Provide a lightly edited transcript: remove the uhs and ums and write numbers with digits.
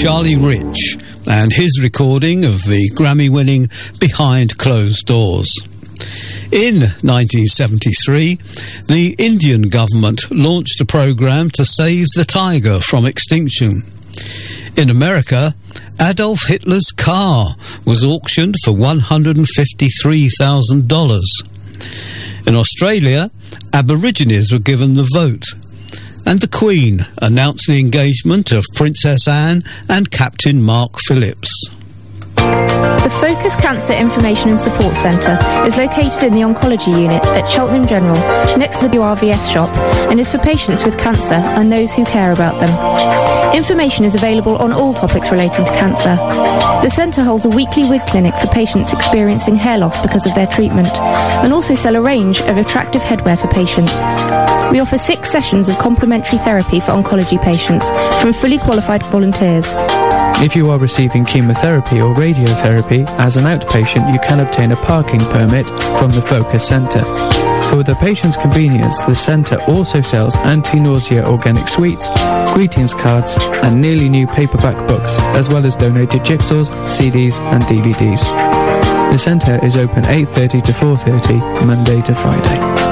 Charlie Rich and his recording of the Grammy-winning Behind Closed Doors. In 1973, the Indian government launched a program to save the tiger from extinction. In America, Adolf Hitler's car was auctioned for $153,000. In Australia, Aborigines were given the vote, and the Queen announced the engagement of Princess Anne and Captain Mark Phillips. The Focus Cancer Information and Support Centre is located in the Oncology Unit at Cheltenham General, next to the URVS shop, and is for patients with cancer and those who care about them. Information is available on all topics relating to cancer. The centre holds a weekly wig clinic for patients experiencing hair loss because of their treatment, and also sell a range of attractive headwear for patients. We offer 6 sessions of complementary therapy for oncology patients from fully qualified volunteers. If you are receiving chemotherapy or radiotherapy as an outpatient, you can obtain a parking permit from the Focus Centre. For the patient's convenience, the centre also sells anti-nausea organic sweets, greetings cards and nearly new paperback books, as well as donated jigsaws, CDs and DVDs. The centre is open 8:30 to 4:30, Monday to Friday.